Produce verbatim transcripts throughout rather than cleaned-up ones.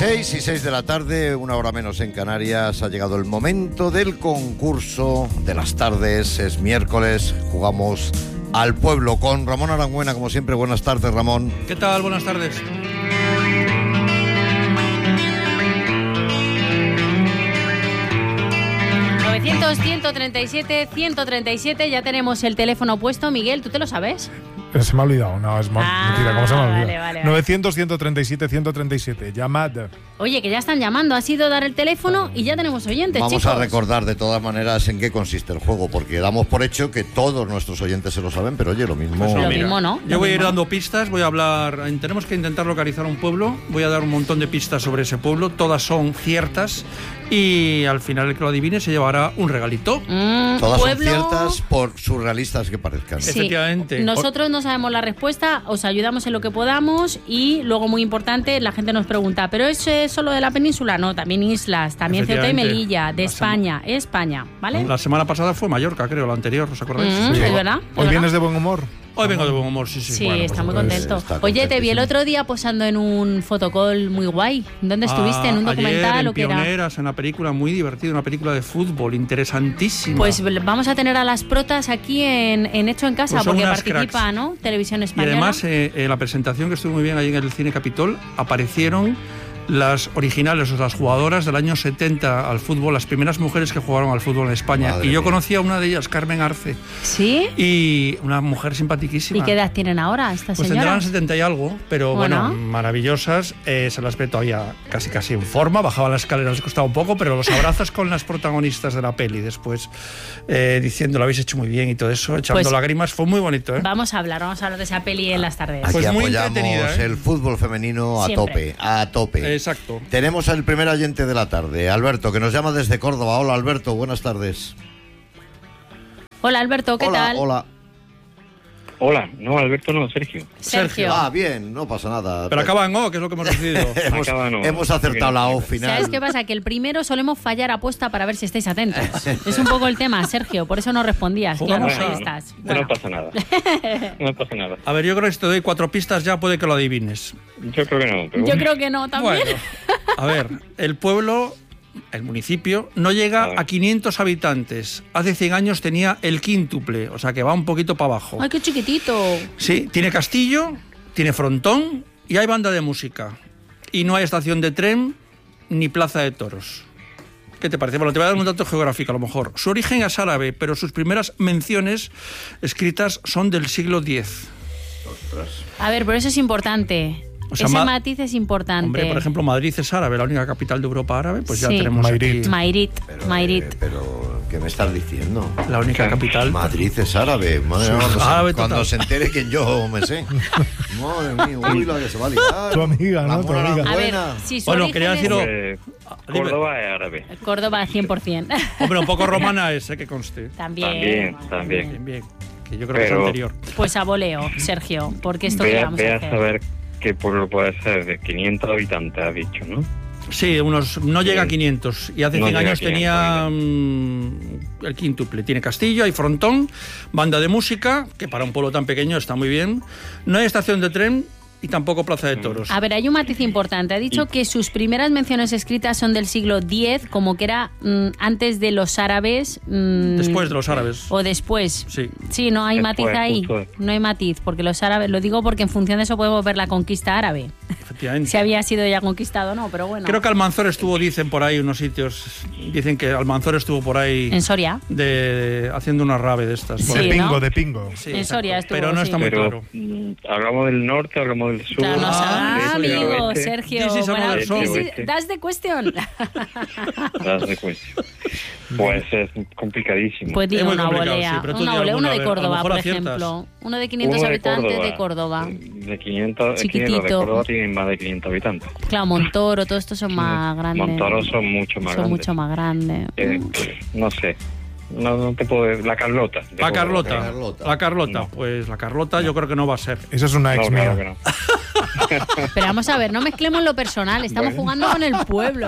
seis y seis de la tarde, una hora menos en Canarias, ha llegado el momento del concurso de las tardes. Es miércoles, jugamos al pueblo con Ramón Arangüena, como siempre. Buenas tardes, Ramón. ¿Qué tal? Buenas tardes. novecientos, ciento treinta y siete, ciento treinta y siete, ya tenemos el teléfono puesto. Miguel, ¿tú te lo sabes? Se me ha olvidado, no, es ah, mentira, ¿cómo se me ha olvidado? Vale, vale, vale. novecientos, ciento treinta y siete, ciento treinta y siete, llamad. Oye, que ya están llamando, ha sido dar el teléfono y ya tenemos oyentes, Vamos chicos. a recordar de todas maneras en qué consiste el juego, porque damos por hecho que todos nuestros oyentes se lo saben, pero oye, lo mismo... Pues lo mira, mismo, ¿no? Yo Lo voy a ir mismo. dando pistas, voy a hablar, tenemos que intentar localizar un pueblo, voy a dar un montón de pistas sobre ese pueblo, todas son ciertas y al final el que lo adivine se llevará un regalito. Mm, Todas pueblo... son ciertas, por surrealistas que parezcan. Sí. Efectivamente. Nosotros no sabemos la respuesta, os ayudamos en lo que podamos y luego, muy importante, la gente nos pregunta, ¿pero es eh, solo de la península? No, también islas, también Ceuta y Efectivamente. Melilla, de La España, España, ¿vale? La semana pasada fue Mallorca, creo, la anterior, ¿os acordáis? Mm, Sí. ¿Es verdad? ¿Es ¿Hoy verdad? vienes de buen humor? Hoy vengo de buen humor, sí, sí. Sí, Bueno, está pues muy entonces- contento. está Oye, te vi el contentísimo. otro día posando en un fotocall muy guay. ¿Dónde estuviste? ¿En un Ah, documental ayer, en o qué era? Pioneras, en una película muy divertida, una película de fútbol interesantísima. Pues vamos a tener a las protas aquí en, en Hecho en Casa, Pues son porque unas participa, cracks. ¿no? Televisión Y Española. además, eh, en la presentación que estuvo muy bien allí en el Cine Capitol, aparecieron las originales, o sea, las jugadoras del año setenta al fútbol, las primeras mujeres que jugaron al fútbol en España. Madre y yo mía. conocí a una de ellas, Carmen Arce, ¿Sí? y una mujer simpaticísima. ¿Y qué edad tienen ahora estas Pues señoras? tendrán setenta y algo, pero bueno, Bueno. maravillosas. Eh, se las ve todavía casi casi en forma. Bajaban las escaleras, les costaba un poco, pero los abrazos con las protagonistas de la peli después, eh, diciendo lo habéis hecho muy bien y todo eso, echando Pues lágrimas, fue muy bonito, ¿eh? Vamos a hablar, vamos a hablar de esa peli en las tardes. Aquí Pues muy apoyamos entretenida, ¿eh? el fútbol femenino a Siempre. tope, a tope. Exacto. Tenemos al primer oyente de la tarde, Alberto, que nos llama desde Córdoba. Hola, Alberto, buenas tardes. Hola, Alberto, ¿qué hola, tal? hola. Hola, no, Alberto no, Sergio. Sergio. Ah, bien, no pasa nada. Pero acaba en O, que es lo que hemos decidido. hemos, Acaba no. hemos acertado la O final. ¿Sabes qué pasa? Que el primero solemos fallar apuesta para ver si estáis atentos. Es un poco el tema, Sergio, por eso no respondías. Claro, Jugamos ahí a- estás. No Bueno, pasa nada. No pasa nada. A ver, yo creo que si te doy cuatro pistas ya puede que lo adivines. Yo creo que no. Pero yo bueno. creo que no también. Bueno, a ver, el pueblo, el municipio, no llega A ver. a quinientos habitantes. Hace cien años tenía el quíntuple, o sea que va un poquito para abajo. Ay, qué chiquitito. Sí, tiene castillo, tiene frontón y hay banda de música. Y no hay estación de tren ni plaza de toros. ¿Qué te parece? Bueno, te voy a dar un dato geográfico a lo mejor. Su origen es árabe, pero sus primeras menciones escritas son del siglo diez. A ver, pero eso es importante. O sea, Ese ma- matiz es importante. Hombre, por ejemplo, Madrid es árabe, la única capital de Europa árabe, pues ya Sí. tenemos Madrid. aquí Mairit, Pero, Mairit. eh, pero, ¿qué me estás diciendo? la única capital. Madrid es árabe. Madre mía, cuando, árabe se, cuando total. se entere que yo me sé. Madre mía, uy, la que se va a liar. Tu amiga, ¿no? La Tu mona amiga. A ver, buena. si su Bueno, origen quería es- deciros- Hombre, Dime. Córdoba es árabe. Córdoba cien por ciento. Hombre, un poco romana es, eh, que conste. También. También, también. Bien, bien. Que yo creo que es Pero- anterior. Pues a voleo, Sergio, porque esto que Ve, a- vamos ve a a hacer. saber qué pueblo puede ser de quinientos habitantes, ha dicho, ¿no? Sí, unos no llega a quinientos. Y hace No cien llega a años tenía quinientos, mm, el quíntuple. Tiene castillo, hay frontón, banda de música, que para un pueblo tan pequeño está muy bien. No hay estación de tren y tampoco plaza de toros. A ver, hay un matiz importante. Ha dicho que sus primeras menciones escritas son del siglo diez, como que era mm, antes de los árabes. mm, Después de los árabes. O después. Sí. Sí, no hay Después, matiz ahí. justo. No hay matiz, porque los árabes, lo digo porque en función de eso podemos ver la conquista árabe. Efectivamente. Si había sido ya conquistado o no, pero bueno. Creo que Almanzor estuvo, dicen por ahí unos sitios, dicen que Almanzor estuvo por ahí En Soria. de, haciendo una rave de estas. Sí, de pingo, ¿no? de pingo. Sí, En exacto. Soria estuvo, Pero no sí. está muy Pero claro. mm, hablamos del norte, hablamos del sur. Claro, no Ah, sabe. Ah, del este, del amigo, oeste. Sergio. This is Bueno, another song. this is- that's the question. Das de cuenta. Pues es complicadísimo. Pues digo Es muy una complicado, volea. sí, pero tú Una di volea, alguna, uno a de ver, a lo Córdoba, mejor por aciertas. ejemplo. Uno de quinientos Uno de habitantes Córdoba. de Córdoba. De quinientos, Chiquitito. quinientos de Córdoba tienen más de quinientos habitantes. Claro, Montoro, todos estos son más grandes. Montoro son mucho más Son grandes. mucho más grandes. Eh, no sé. No, no te puedo decir. La Carlota. de La Córdoba. Carlota. La Carlota. La Carlota. No. Pues la Carlota yo creo que no va a ser. Esa es una ex No, claro mía. que no. Pero vamos a ver, no mezclemos lo personal, estamos jugando con el pueblo.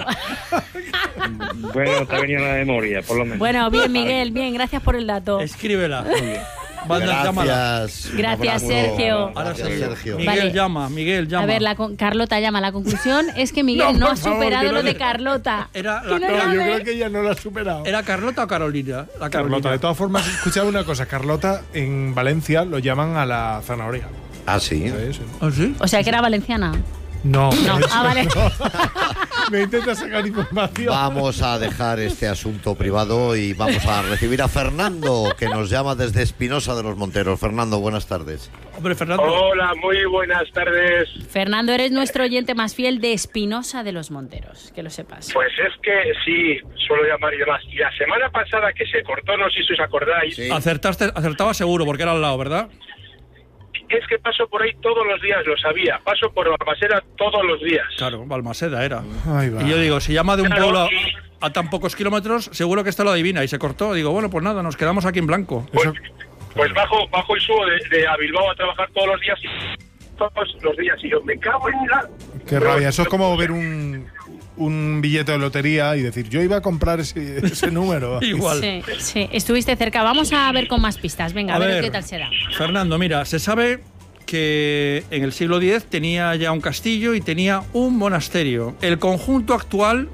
Bueno, te ha venido la memoria, por lo menos. Bueno, bien, Miguel, bien, gracias por el dato. Escríbela. Muy bien. Manda, llámala. Gracias. Un Gracias, abrazo. Sergio. Ahora Gracias, Sergio. Sergio. Miguel Vale. llama, Miguel llama. A ver, la con- Carlota llama. La conclusión es que Miguel No, no, por ha favor, superado que no lo de le- Carlota. Era Que la no Carlota. Yo llame. creo que ella no lo ha superado. ¿Era Carlota o Carolina? La Carlota, Carolina. de todas formas, escuchaba una cosa. Carlota en Valencia lo llaman a la zanahoria. Ah, sí. Sí, sí. ¿Ah, sí? O sea, que era valenciana. No, No. eso Ah, vale. no. Me intenta sacar información. Vamos a dejar este asunto privado y vamos a recibir a Fernando, que nos llama desde Espinosa de los Monteros. Fernando, buenas tardes. Hombre, Fernando. Hola, muy buenas tardes. Fernando, eres nuestro oyente más fiel de Espinosa de los Monteros. Que lo sepas. Pues es que sí, suelo llamar y demás. Y la semana pasada que se cortó, no sé si os acordáis, Sí. Acertaste, acertaba seguro porque era al lado, ¿verdad? es que paso por ahí todos los días, lo sabía. Paso por Balmaseda todos los días. Claro, Balmaseda era. Ahí va. Y yo digo, si llama de un Claro, pueblo a, y- a tan pocos kilómetros, seguro que esta lo adivina. Y se cortó. Digo, bueno, pues nada, nos quedamos aquí en blanco. Pues, pues bajo, bajo y subo de, de a Bilbao a trabajar todos los días y todos los días. Y yo me cago en la... Qué rabia. Eso es como ver un, un billete de lotería y decir, yo iba a comprar ese, ese número. Igual. Sí, sí, estuviste cerca. Vamos a ver con más pistas. Venga, a, ver, qué tal será. Fernando, mira, se sabe que en el siglo diez tenía ya un castillo y tenía un monasterio. El conjunto actual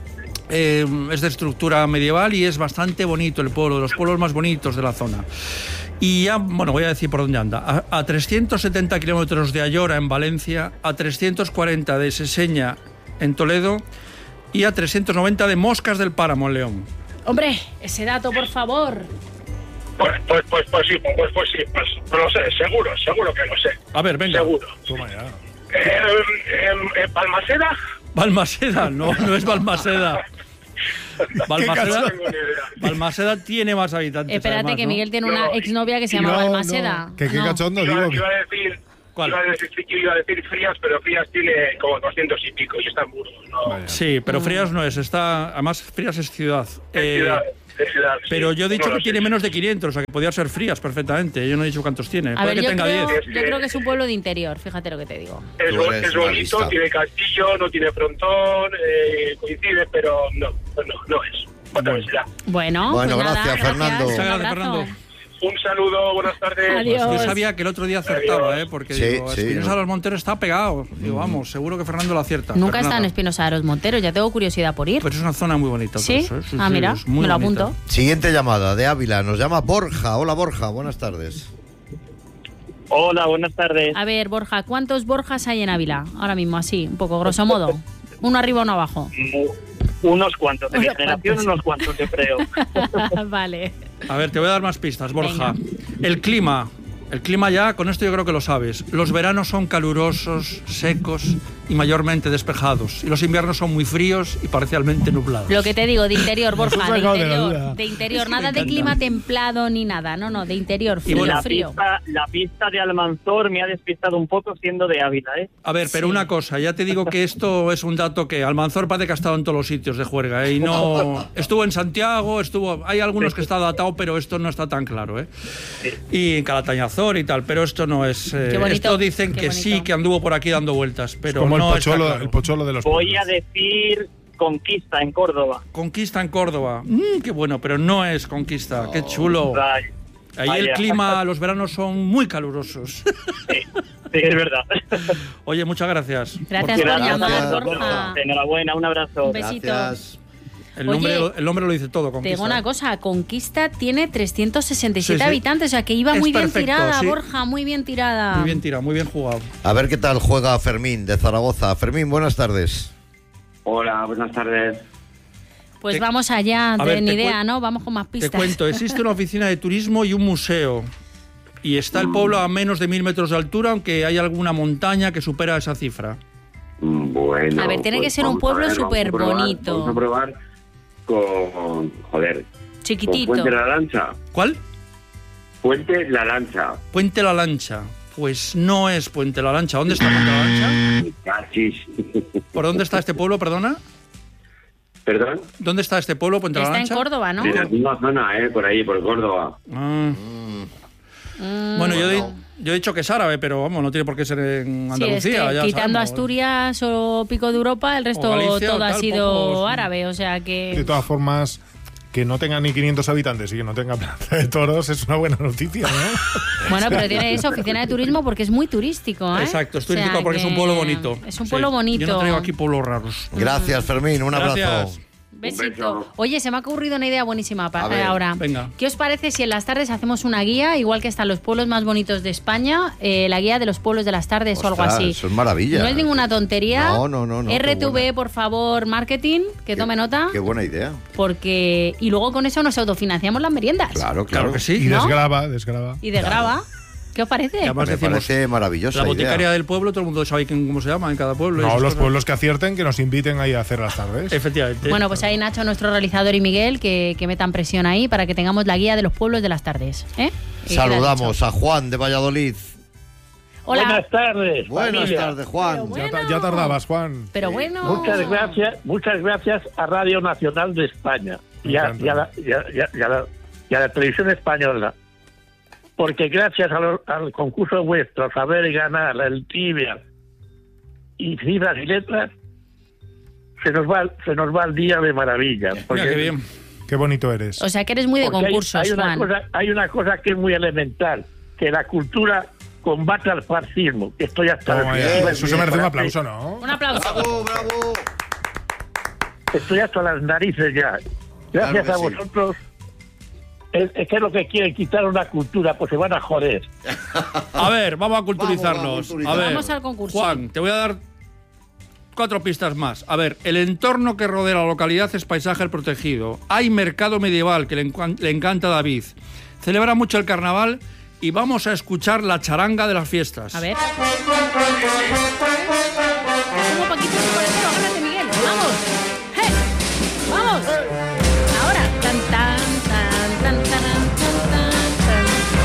eh, es de estructura medieval y es bastante bonito el pueblo, de los pueblos más bonitos de la zona. Y ya, bueno, voy a decir por dónde anda. A, a trescientos setenta kilómetros de Ayora, en Valencia, a trescientos cuarenta de Seseña, en Toledo, y a trescientos noventa de Moscas del Páramo, en León. Hombre, ese dato, por favor. Pues, pues, pues, pues sí, pues, pues sí, pues, pues lo sé, seguro, seguro que lo sé. A ver, venga. Seguro. Toma ya. Eh, eh, eh, ¿Balmaseda? Balmaseda, no, no es Balmaseda. Balmaseda, No tengo ni idea. Balmaseda tiene más habitantes. Espérate, además, que ¿no? Miguel tiene No, una exnovia que se llama No, Balmaseda. no, que qué No. cachondo, Iba, digo. iba a decir... ¿Cuál? Iba a decir, iba a decir Frías, pero Frías tiene como doscientos y pico y está en Burgos, ¿no? Vaya. Sí, pero Frías no es, está, además Frías es ciudad. Es Eh, ciudad, es ciudad, sí. pero yo he dicho No lo que sé. tiene menos de quinientos, o sea que podía ser Frías perfectamente. Yo no he dicho cuántos tiene. A Puede ver, que yo tenga creo, diez. yo creo que es un pueblo de interior, fíjate lo que te digo. Es, Tú bo- eres es bonito, realista. tiene castillo, no tiene frontón, eh, coincide, pero no, pues no, no es. Otra vez será. Bueno, Bueno, pues nada, gracias, Fernando. Un Muchas gracias, abrazo. Fernando. Un saludo, buenas tardes. Adiós. Yo sabía que el otro día acertaba, ¿eh? Porque Sí, digo, sí, Espinosa ¿no? de los Monteros está pegado. Digo, vamos, seguro que Fernando lo acierta. Nunca Pero está en nada. Espinosa de los Monteros, ya tengo curiosidad por ir. Pero es una zona muy bonita. todo ¿Sí? eso, ¿eh? Ah, mira, es muy me lo bonita. apunto. Siguiente llamada de Ávila. Nos llama Borja. Hola, Borja. Buenas tardes. Hola, buenas tardes. A ver, Borja, ¿cuántos Borjas hay en Ávila? Ahora mismo, así, un poco grosso modo. Uno arriba, uno abajo. Mu- Unos cuantos, de mi Unos generación cuantos. unos cuantos, yo creo. Vale. A ver, te voy a dar más pistas, Borja. El clima. El clima ya, con esto yo creo que lo sabes. Los veranos son calurosos, secos y mayormente despejados. Y los inviernos son muy fríos y parcialmente nublados. Lo que te digo, de interior, Borja, de sacado de la interior. duda. De interior, Es que me nada de encanta. clima templado ni nada. No, no, de interior, frío, bueno, la, frío. pista, la pista de Almanzor me ha despistado un poco siendo de Ávila, ¿eh? A ver, pero Sí. una cosa, ya te digo que esto es un dato que Almanzor parece que ha estado en todos los sitios de juerga, ¿eh? Y no... Estuvo en Santiago, estuvo... Hay algunos que está datado, pero esto no está tan claro, ¿eh? Y en Calatañazor y tal, pero esto no es... eh, Qué bonito, esto dicen qué que bonito. sí, que anduvo por aquí dando vueltas, pero Como no el, está pocholo, claro. el pocholo de los Voy pueblos. a decir Conquista en Córdoba. Conquista en Córdoba. Mm, qué bueno, pero no es Conquista. Qué chulo. Ay, Ahí el vaya. clima, los veranos son muy calurosos. Sí, sí, es verdad. Oye, muchas gracias. Gracias Por- por Gracias, llamar, Borja. Borja. Enhorabuena, un abrazo. Un besito. Gracias. El Oye, nombre, el nombre lo dice todo, Te Conquista. digo una cosa, Conquista tiene trescientos sesenta y siete Sí, sí. habitantes, o sea que iba Es muy bien perfecto, tirada, sí. Borja, muy bien tirada. Muy bien tirado, muy bien jugado. A ver qué tal juega Fermín de Zaragoza. Fermín, buenas tardes. Hola, buenas tardes. Pues Te- vamos allá, A de ver, ni te idea, cuen- ¿no? Vamos con más Te pistas. cuento, existe una oficina de turismo y un museo. Y está el pueblo a menos de mil metros de altura, aunque hay alguna montaña que supera esa cifra. Mm, Bueno. A ver, tiene que ser un vamos a pueblo ver, vamos a súper probar, bonito. Vamos a probar con. Joder. Con Chiquitito. Puente La Lancha. ¿Cuál? Puente La Lancha. Puente La Lancha. Pues no es Puente La Lancha. ¿Dónde está Puente La Lancha? Cachis. ¿Por dónde está este pueblo, perdona? Perdón. ¿Dónde está este pueblo, Puente La Está en Lancha? Córdoba, ¿no? En la misma zona, ¿eh? Por ahí, por Córdoba. Ah. Mm, Bueno, yo, he- yo he dicho que es árabe, pero vamos, no tiene por qué ser en sí, Andalucía. es que ya quitando sabemos. Asturias o Pico de Europa, el resto O Galicia, todo o ha tal, sido pocos- árabe, o sea De que... todas formas, que no tenga ni quinientos habitantes y que no tenga plaza de toros es una buena noticia, ¿no? Bueno, pero tiene eso, oficina de turismo, porque es muy turístico, ¿eh? Exacto, es O sea turístico porque es un que pueblo bonito. Es un Sí. pueblo bonito. Yo no traigo aquí pueblos raros. Gracias, Fermín. Un abrazo. Gracias. Besito. Oye, se me ha ocurrido una idea buenísima para A ver, ahora. venga. ¿Qué os parece si en las tardes hacemos una guía, igual que están los pueblos más bonitos de España, eh, la guía de los pueblos de las tardes o algo Ostras, así? eso es maravilla. No es ninguna tontería. No, no, no, no, qué R T V, buena. por favor, marketing, que tome nota. Qué buena idea. Porque y luego con eso nos autofinanciamos las meriendas. Claro, claro. Claro que sí. Y ¿No? desgrava, desgrava. Y de grava. ¿Qué os parece? Y además Me decimos, parece maravillosa la idea. boticaria del pueblo, todo el mundo sabe quién- cómo se llama en cada pueblo. y No, esas los cosas. pueblos que acierten, que nos inviten ahí a hacer las tardes. Efectivamente. Bueno, pues ahí Nacho, nuestro realizador, y Miguel, que, que metan presión ahí para que tengamos la guía de los pueblos de las tardes. ¿eh? Que queda Saludamos dicho. a Juan de Valladolid. Hola. Buenas tardes. Buenas familia. tardes, Juan. Pero Ya, ta- ya tardabas, Juan. Pero bueno. Muchas gracias, muchas gracias a Radio Nacional de España y a, encanta. y a la, y a- y a- y a la- y a la televisión española. Porque gracias a lo- al concurso vuestro, Saber y Ganar, el Trivia y Cifras y Letras, se nos va, se nos va el día de maravilla. Mira qué bien. Qué bonito eres. O sea, que eres muy de porque hay- concursos, hay, una Juan. cosa, hay una cosa que es muy elemental, que la cultura combate al fascismo. Que estoy hasta Toma ya. bien, Eso se merece un para- aplauso, ¿no? Un aplauso. Bravo, bravo. Estoy hasta las narices ya. Gracias Claro a que sí. vosotros. Es, es que es lo que quieren quitar una cultura, pues se van a joder. A ver, vamos a Vamos, culturizarnos. vamos a culturizar. A ver, Vamos al concurso. Juan, te voy a dar cuatro pistas más. A ver, el entorno que rodea la localidad es paisaje protegido. Hay mercado medieval que le, encan- le encanta a David. Celebra mucho el carnaval y vamos a escuchar la charanga de las fiestas. A ver. Como Paquito el Bolero, agárrate, Miguel. ¡Vamos! ¡Hey! ¡Vamos! Ahora. Tan, tan, tan, tan, tan, tan, tan, tan.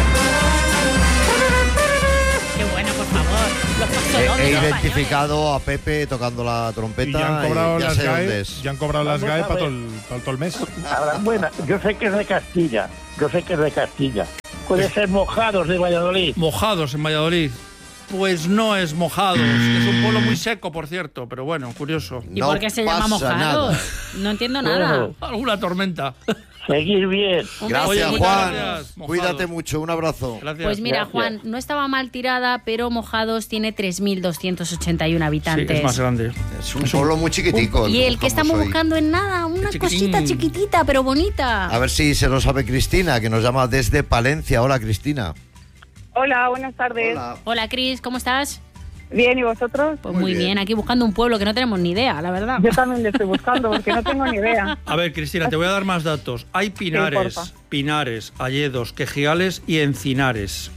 Qué bueno, por favor. Los pasos He, dobles he españoles. identificado a Pepe tocando la Y trompeta ya han cobrado y ya las sé dónde GAE, es. ya han cobrado las Vamos GAE a para ver. todo, el, para todo el mes. Ahora, bueno, yo sé que es de Castilla. Yo sé que es de Castilla. Puede ser Mojados de Valladolid. Mojados en Valladolid. Pues no es Mojados. Es un pueblo muy seco, por cierto, pero bueno, curioso. ¿Y No por qué se llama pasa Mojados? nada. No entiendo nada. Bueno. Alguna tormenta. Seguir bien. Un Gracias, Oye, besito. muchas Juan. gracias, Mojados. Cuídate mucho. Un abrazo. Gracias. Pues mira, Gracias. Juan, no estaba mal tirada, pero Mojados tiene tres mil doscientos ochenta y uno Sí, habitantes. es más grande. Es un pueblo muy chiquitico. Y el que buscamos estamos hoy. buscando en nada, una Chiquitín. cosita chiquitita, pero bonita. A ver si se lo sabe Cristina, que nos llama desde Palencia. Hola, Cristina. Hola, buenas tardes. Hola. Hola, Cris, ¿cómo estás? Bien, ¿y vosotros? Pues Muy muy, bien. bien. aquí buscando un pueblo que no tenemos ni idea, la verdad. Yo también le estoy buscando porque no tengo ni idea. A ver, Cristina, te voy a dar más datos. Hay pinares, porfa. pinares, alledos, quejigales y encinares.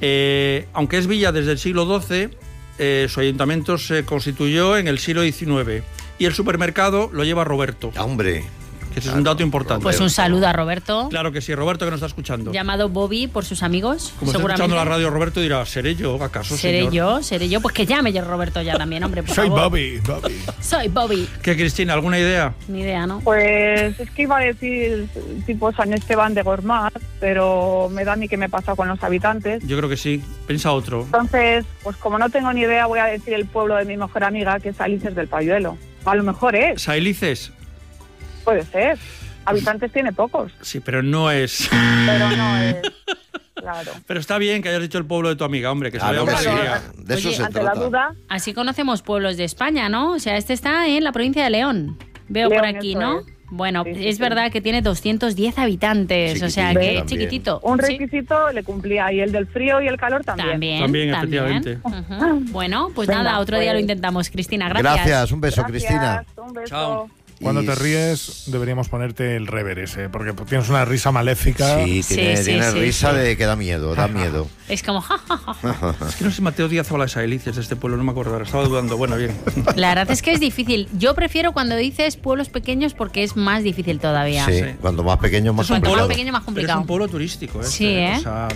Eh, aunque es villa desde el siglo doce, eh, su ayuntamiento se constituyó en el siglo diecinueve. Y el supermercado lo lleva Roberto, Ah, hombre. que ese es un dato importante. Pues un saludo a Roberto, Claro que sí, Roberto que nos está escuchando. llamado Bobby por sus amigos, Como está seguramente. escuchando la radio, Roberto dirá, ¿seré yo acaso, Seré señor? yo, seré yo. Pues que llame yo Roberto ya también, hombre, por Soy favor. Bobby, Bobby. Soy Bobby. ¿Qué, Cristina, alguna idea? Ni idea, ¿no? Pues es que iba a decir tipo San Esteban de Gormaz, pero me da a mí que me pasa con los habitantes. Yo creo que sí. Piensa otro. Entonces, pues como no tengo ni idea, voy a decir el pueblo de mi mejor amiga, que es Alices del Payuelo. A lo mejor es, Sailices. puede ser. Habitantes tiene pocos, Sí, pero no es. pero no es. Claro. Pero está bien que hayas dicho el pueblo de tu amiga, hombre, que se Claro vea que una sí. alegría. De eso Oye, se Ante la trata. duda, Así conocemos pueblos de España, ¿no? O sea, este está en la provincia de León. Veo León, por aquí, eso ¿no? es. Bueno, Sí, sí, es sí. verdad que tiene doscientos diez habitantes, o sea Chiquitito que también. chiquitito. un Sí. requisito le cumplía, y el del frío y el calor también. También, También, también. efectivamente. Ujú. Bueno, pues Venga, nada, otro día pues. lo intentamos, Cristina. Gracias. Gracias. Un beso, Gracias, Cristina. un beso. Chao. Cuando Y- te ríes, deberíamos ponerte el rever ese, porque tienes una risa maléfica. Sí, Sí, tiene, sí, tiene sí, risa sí. de que da miedo, da miedo. Es como, ja, ja, ja, ja. Es que no sé Mateo Díaz o las Sailices de este pueblo, no me acuerdo ahora, estaba dudando. Bueno, bien. La verdad es que es difícil. Yo prefiero cuando dices pueblos pequeños porque es más difícil todavía. Sí, Sí. cuando más pequeño, más Cuanto más complicado. pequeño, más Pero es complicado. un pueblo turístico, ¿eh? Sí, ¿eh? O sea,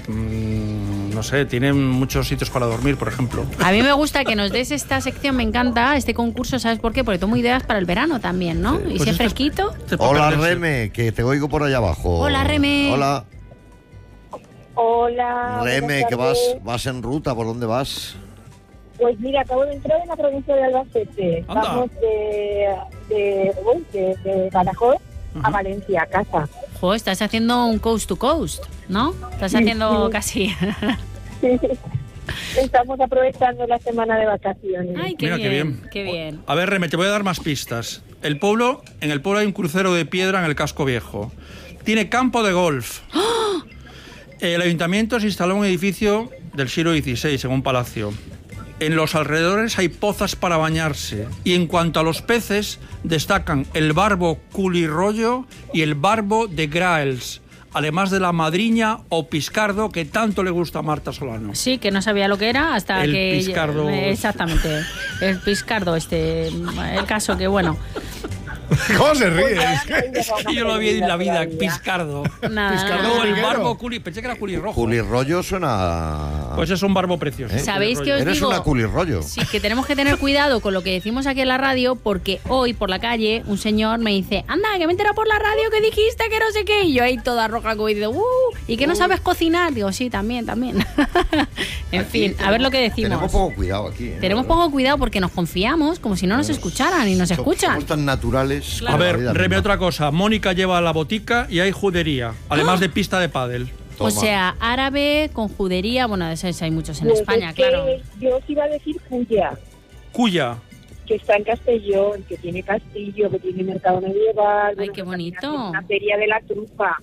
mm, no sé, tiene muchos sitios para dormir, por ejemplo. A mí me gusta que nos des esta sección, me encanta este concurso, ¿sabes por qué? Porque tomo ideas para el verano también, ¿no? Y Pues si es esto es- fresquito. Este es para Hola, perderse. Reme, que te oigo por allá abajo. Hola, Reme. Hola, Hola. Reme, buenas que vas, tardes. vas en ruta, ¿por dónde vas? Pues mira, acabo de entrar en la provincia de Albacete. Anda. Vamos de, de, uy, de, de Badajoz Ajá. a Valencia, a casa. Jo, estás haciendo un coast to coast, ¿no? Estás haciendo casi... Estamos aprovechando la semana de vacaciones. Ay, qué Mira, bien, qué bien. qué bien. A ver, Reme, te voy a dar más pistas. El pueblo, en el pueblo hay un crucero de piedra en el casco viejo. Tiene campo de golf. ¡Oh! El ayuntamiento se instaló en un edificio del siglo dieciséis, en un palacio. En los alrededores hay pozas para bañarse. Y en cuanto a los peces, destacan el barbo culirroyo y el barbo de Graels, además de la madriña o piscardo que tanto le gusta a Marta Solano. Sí, que no sabía lo que era hasta El que... piscardo. Exactamente. El piscardo este. El caso que, bueno... ¿Cómo se ríe? Es que- Es que yo lo vi en la vida, piscardo. Nada, Piscardo. nada. No, el Primero. barbo culi... Pensé que era culirrojo. Culirrollo suena... Pues es un barbo precioso. ¿Eh? ¿Sabéis que os Eres digo? una culirrollo. Sí, que tenemos que tener cuidado con lo que decimos aquí en la radio, porque hoy por la calle un señor me dice, anda, que me he enterado por la radio que dijiste que no sé qué, y yo ahí toda roja como diciendo, uh, ¿y que no sabes cocinar? Digo, sí, también, también. En Aquí fin, a ver lo que decimos. Tenemos poco cuidado aquí. ¿eh? Tenemos poco cuidado porque nos confiamos como si no nos escucharan y nos Somos- escuchan. Somos tan naturales. A como la ver, vida Reme, misma. otra cosa. Mónica lleva la botica y hay judería, además de pista de pádel. O Toma. sea, árabe con judería, bueno, de esos hay muchos en Pues España, es que claro. Yo os iba a decir Cuya, Cuya. que está en Castellón, que tiene castillo, que tiene mercado medieval. Ay, bueno, qué que también bonito. hace Una feria de la trufa.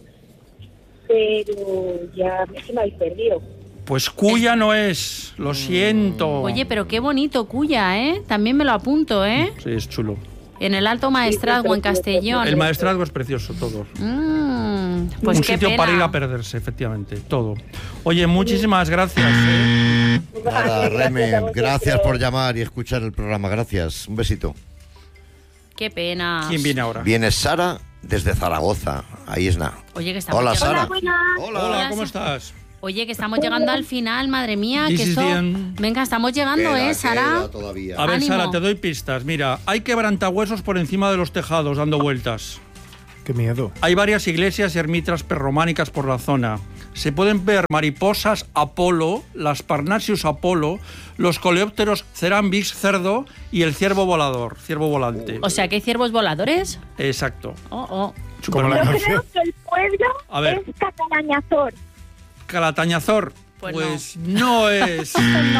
Pero ya es que me habéis perdido. Pues Cuya no es, lo siento. Oye, pero qué bonito Cuya, ¿eh? También me lo apunto, ¿eh? Sí, es chulo. En el Alto Maestrazgo, en Castellón. El Maestrazgo es precioso, todo. Mm, pues Un qué sitio pena. para ir a perderse, efectivamente, todo. Oye, muchísimas gracias. ¿eh? Nada, Gracias Reme, a vosotros. gracias por llamar y escuchar el programa. Gracias. Un besito. Qué pena. ¿Quién viene ahora? Viene Sara desde Zaragoza. Ahí es nada. Oye, que estamos Hola, llegando. Sara. Buenas. Hola. Hola, ¿cómo estás? Oye, que estamos llegando al final, madre mía. This Que is esto... the end. Venga, estamos llegando, Queda, ¿eh, Sara? queda todavía. A ver, Ánimo. Sara, te doy pistas. Mira, hay quebrantahuesos por encima de los tejados dando vueltas. Qué miedo. Hay varias iglesias y ermitas prerrománicas por la zona. Se pueden ver mariposas Apolo, las Parnasius Apolo, los coleópteros Cerambix cerdo y el ciervo volador, ciervo volante. O sea, que hay ciervos voladores. Exacto. Oh, oh. Como la Yo canción. creo que el pueblo A ver. es Catalañazor. Calatañazor. Pues Pues no, es.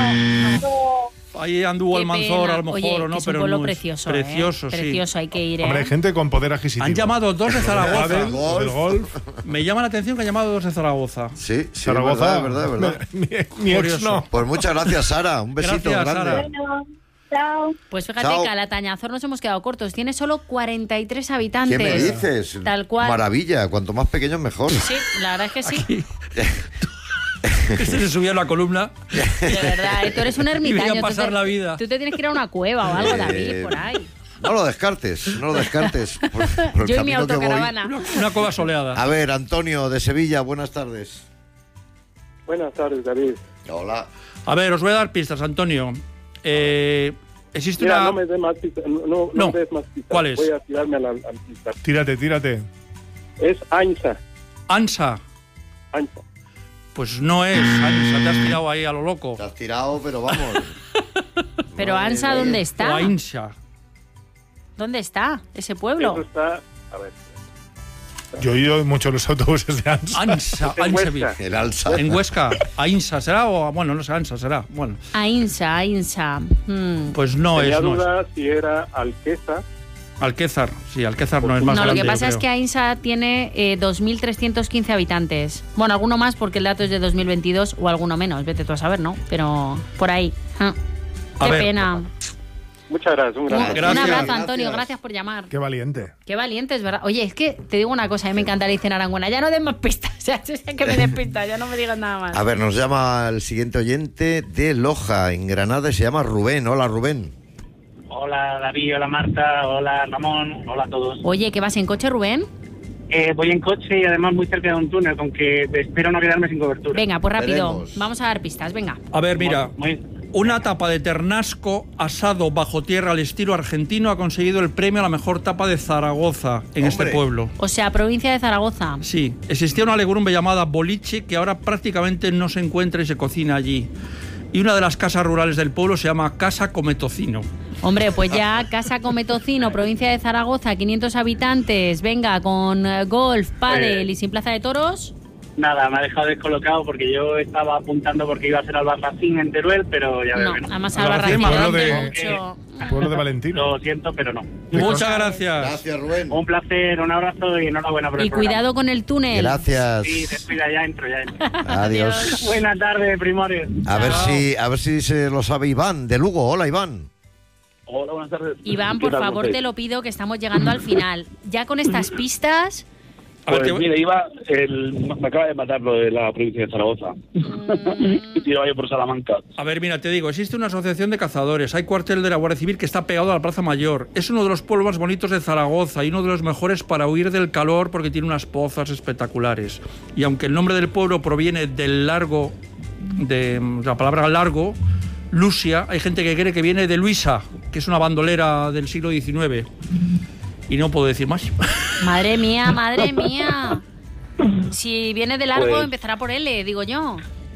Ahí anduvo Qué el Manzor, pena. a lo mejor, Oye, o no, que es un pero pueblo no es. precioso, Precioso, ¿eh? sí. Precioso, hay que ir, ¿eh? Hombre, hay gente con poder adquisitivo. Han llamado dos de Zaragoza. Del Golf. del golf. Me llama la atención que han llamado dos de Zaragoza. Sí, sí, Zaragoza. es verdad, es verdad, es verdad. Mi, mi ex Curioso. no. Pues muchas gracias, Sara. Un besito Gracias, grande. Sara. Bueno, chao. Pues fíjate Chao. que a Latañazor nos hemos quedado cortos. Tiene solo cuarenta y tres habitantes. ¿Qué me dices? Tal cual. Maravilla. Cuanto más pequeño, mejor. Sí, la verdad es que sí. Este se subía a la columna. De verdad, ¿eh? Tú eres un ermitaño. Y venía a tú pasar te- la vida. Tú te tienes que ir a una cueva o algo, Eh, David, por ahí. No lo descartes, no lo descartes. Por, por el Yo y mi camino que voy. autocaravana. Una, una cueva soleada. A ver, Antonio de Sevilla, buenas tardes. Buenas tardes, David. Hola. A ver, os voy a dar pistas, Antonio. Eh, existe Mira, una... no me des más pistas. No, no, No. me des más pistas. ¿Cuál es? Voy a tirarme al, al pista. Tírate, tírate. Es Ainsa. ANSA. Ainsa. Pues no es ANSA, te has tirado ahí a lo loco. Te has tirado, pero vamos. Pero Madre Ansa, mía. ¿dónde O está? AINSA. ¿Dónde está ese Eso pueblo? está... A ver. Yo he oído mucho los autobuses de ANSA. ANSA. En ANSA. Huesca. El alza. En Huesca. AINSA será o... Bueno, no sé, ANSA será. Bueno, Ainsa, Ainsa. Mm. pues no Tenía es, no es. duda si era Alqueza. Alquézar. Sí, Alquézar no es más No, lo grande, que pasa yo es que creo. Ainsa tiene eh, dos mil trescientos quince habitantes. Bueno, alguno más porque el dato es de dos mil veintidós o alguno menos, vete tú a saber, ¿no? Pero por ahí. Ah. A Qué ver. pena. Muchas gracias, un Un, gran un Gracias. abrazo, Gracias. Antonio, gracias por llamar. Qué valiente. Qué valientes, ¿verdad? Oye, es que te digo una cosa, a mí me encanta la en Arangüena. Ya no den más pistas, ya sé que me den pistas, ya no me digas nada más. A ver, nos llama el siguiente oyente de Loja, en Granada, y se llama Rubén. Hola, Rubén. Hola David, hola Marta, hola Ramón, hola a todos. Oye, ¿qué vas en coche, Rubén? Eh, voy en coche y además muy cerca de un túnel, aunque espero no quedarme sin cobertura. Venga, pues rápido, Veremos. vamos a dar pistas, venga. A ver, mira. Muy- Una tapa de ternasco asado bajo tierra al estilo argentino ha conseguido el premio a la mejor tapa de Zaragoza en este Hombre. pueblo. O sea, provincia de Zaragoza. Sí, existía una legumbre llamada boliche que ahora prácticamente no se encuentra y se cocina allí. Y una de las casas rurales del pueblo se llama Casa Come Tocino. Hombre, pues ya Casa Come Tocino, provincia de Zaragoza, quinientos habitantes, venga, con eh, golf, pádel y sin plaza de toros. Nada, me ha dejado descolocado porque yo estaba apuntando porque iba a ser Albarracín en Teruel, pero ya veo No, que no. además Albarracín, Albarracín pueblo hace de- mucho. Pueblo de Valentino. Lo siento, pero no. Muchas gracias. Gracias, Rubén. Un placer, un abrazo y enhorabuena por el Y programa. cuidado con el túnel. Gracias. Sí, descuida, ya entro, ya entro. Adiós. Buenas tardes, primores. A ver Chao. si a ver si se lo sabe Iván de Lugo. Hola, Iván. Hola, buenas tardes. Iván, ¿Qué por tal, favor, José? te lo pido, que estamos llegando al final. Ya con estas pistas... A ver, Pues te- mire, iba, el, me acaba de matar lo de la provincia de Zaragoza. Y tiraba yo por Salamanca. A ver, mira, te digo, existe una asociación de cazadores, hay cuartel de la Guardia Civil que está pegado a la Plaza Mayor. Es uno de los pueblos más bonitos de Zaragoza y uno de los mejores para huir del calor porque tiene unas pozas espectaculares. Y aunque el nombre del pueblo proviene del largo, de la palabra largo, Lucia, hay gente que cree que viene de Luisa, que es una bandolera del siglo diecinueve. Y no puedo decir más. Madre mía, madre mía. Si viene de largo, Pues- empezará por L, digo yo.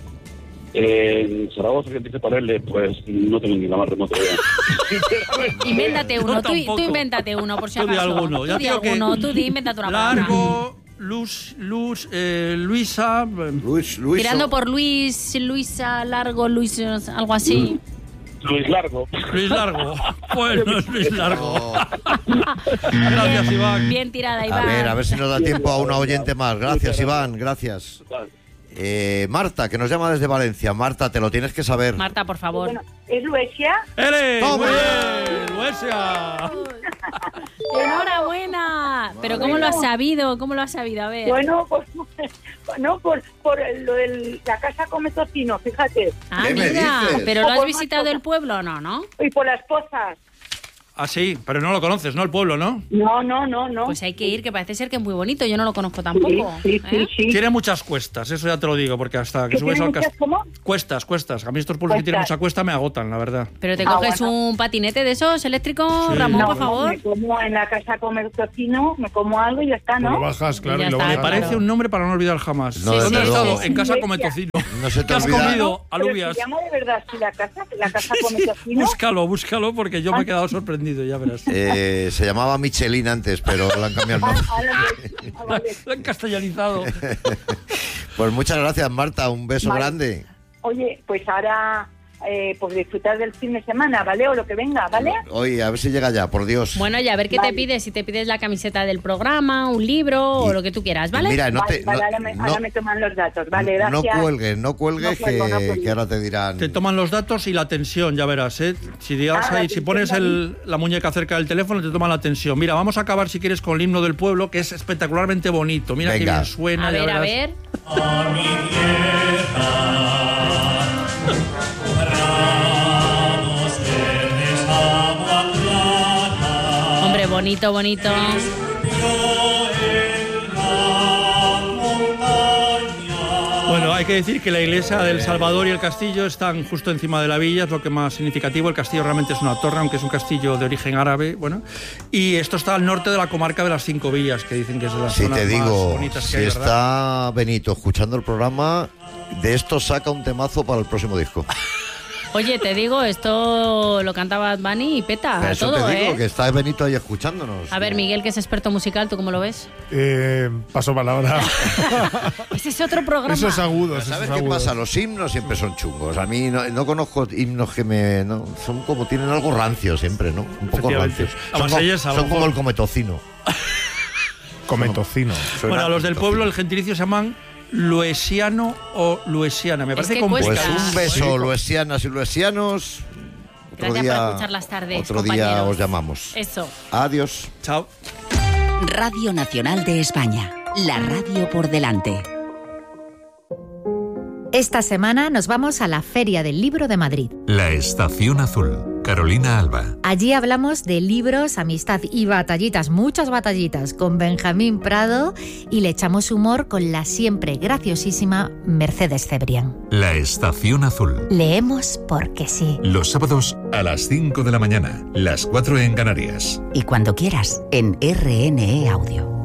Eh, en Zaragoza, que empiece a ponerle, pues no tengo ni la más remota idea. Invéntate uno, tú, tampoco. tú invéntate uno, por si Tú di acaso. alguno, Tú ya di digo que- alguno, tú di, invéntate una palabra. Largo, Luz, Luz, eh, Luisa. eh, Luis, Luis. Tirando por Luis, Luisa, Largo, Luis, algo así. Luis Largo. Luis Largo. Bueno, es Luis Largo. Gracias, Iván. Bien tirada, A Iván. ver, a ver si nos da tiempo a una oyente más. Gracias, Iván, gracias. Eh, Marta, que nos llama desde Valencia. Marta, te lo tienes que saber. Marta, por favor. Bueno, ¿es Luesia? ¡Eres! ¡Toma! ¡Muy bien! ¡Luesia! ¡Enhorabuena! Pero ¿cómo lo has sabido? ¿Cómo lo has sabido? A ver. Bueno, pues, no, por, por lo de la casa Come Tocino, fíjate. Ah, ¿Qué me mira, dices? pero ¿lo has Por visitado más el pueblo o no, no? Y por las pozas. Ah, sí, pero no lo conoces, ¿no? El pueblo, ¿no? No, no, no, no. Pues hay que ir, que parece ser que es muy bonito. Yo no lo conozco tampoco. Sí, sí, sí, ¿eh? sí. Tiene muchas cuestas, eso ya te lo digo, porque hasta que ¿Que subes tiene al muchas castillo... cómo? Cuestas, cuestas. A mí estos pueblos que tienen Cuestas. mucha cuesta me agotan, la verdad. Pero te Ah, coges bueno. un patinete de esos eléctricos, Sí. Ramón, No, por no, favor. me como en la casa Come Tocino, me como algo y ya está, Pues lo ¿no? bajas, claro, Ya y lo está, Me bajas. claro. parece un nombre para no olvidar jamás. No, ¿Dónde desde has estado? luego. En casa come Iglesia. tocino. No se te ¿Qué has olvida. comido? Pero Alubias. se llama de verdad así la casa, la casa Come Tocino. Búscalo, búscalo, porque yo me he quedado sorprendido, ya verás. Eh, se llamaba Michelin antes, pero le han cambiado el Ah, nombre. ahora ves. Ah, vale. Lo han castellanizado. Pues muchas gracias, Marta. Un beso Vale. grande. Oye, pues ahora, eh, pues disfrutar del fin de semana, ¿vale? O lo que venga, ¿vale? Oye, a ver si llega ya, por Dios. Bueno, y a ver qué Vale. te pides. Si te pides la camiseta del programa, un libro Y- o lo que tú quieras, ¿vale? Mira, no vale, te, vale, no- ahora, me, no- ahora me toman los datos, vale, no gracias. cuelgues, no cuelgues, No cuelgo, que, no cuelgo. que ahora te dirán. Te toman los datos y la tensión, ya verás, ¿eh? Si, digas Ah, la ahí, si tensión pones el- también. la muñeca cerca del teléfono, te toman la tensión. Mira, vamos a acabar, si quieres, con el himno del pueblo, que es espectacularmente bonito. Mira qué Venga. bien suena, A ya ver, a verás. ver. Hombre, bonito, bonito. Bueno, hay que decir que la iglesia del Salvador y el castillo están justo encima de la villa, es lo que más significativo. El castillo realmente es una torre, aunque es un castillo de origen árabe, bueno. Y esto está al norte de la comarca de las Cinco Villas, que dicen que es de las Si zonas te más digo, bonitas que si hay, ¿verdad? está Benito escuchando el programa, de esto saca un temazo para el próximo disco. Oye, te digo, esto lo canta Bad Bunny y peta Eso todo, te digo, ¿eh? que está Benito ahí escuchándonos. A ver, Miguel, que es experto musical, ¿tú cómo lo ves? Eh, paso palabra. Ese es otro programa. Esos agudos. ¿Sabes esos qué agudos. pasa? Los himnos siempre son chungos. A mí no, no conozco himnos que me... no, son como, tienen algo rancio siempre, ¿no? Un poco Efectivamente. rancios. La Son, como, marsellesa, a lo son como mejor. el cometocino. Come tocino. Suena Bueno, a los del tocino. pueblo, el gentilicio se llaman luesiano o luesiana. Me Es parece que complicado. Pues cuesta. un beso, luesianas y luesianos. Otro Gracias día, por escuchar las tardes, Otro día compañeros. os llamamos. Eso. Adiós. Chao. Radio Nacional de España. La radio por delante. Esta semana nos vamos a la Feria del Libro de Madrid. La Estación Azul. Carolina Alba. Allí hablamos de libros, amistad y batallitas, muchas batallitas, con Benjamín Prado y le echamos humor con la siempre graciosísima Mercedes Cebrián. La Estación Azul. Leemos porque sí. Los sábados a las cinco de la mañana, las cuatro en Canarias. Y cuando quieras, en R N E Audio.